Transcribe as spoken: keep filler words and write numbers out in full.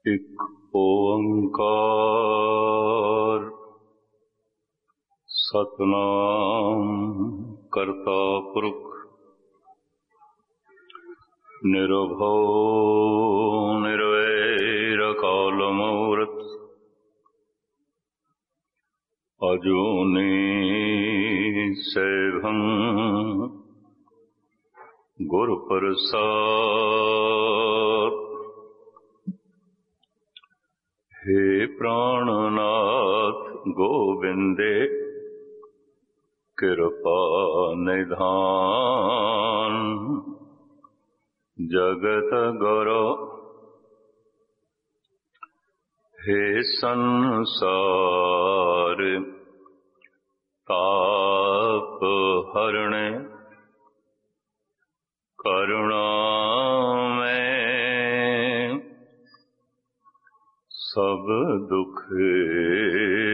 ਇੱਕ ਓੰਕਾਰ ਸਤਿਨਾਮ ਕਰਤਾ ਪੁਰਖ ਨਿਰਭਉ ਨਿਰਵੈਰ ਅਕਾਲ ਮੂਰਤ ਅਜੂਨੀ ਸੈਭੰ ਗੁਰ ਪ੍ਰਸਾਦਿ। हे प्राणनाथ गोविंदे कृपा निधान जगत गुरु। हे संसार ताप हरणे करुणा सब दुख